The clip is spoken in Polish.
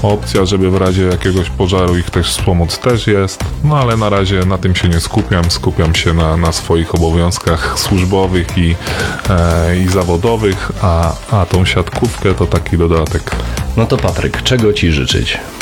opcja, żeby w razie jakiegoś pożaru ich też wspomóc też jest, no ale na razie na tym się nie skupiam się na swoich obowiązkach służbowych i zawodowych, a tą siatkówkę to taki dodatek. No to Patryk, czego Ci życzyć?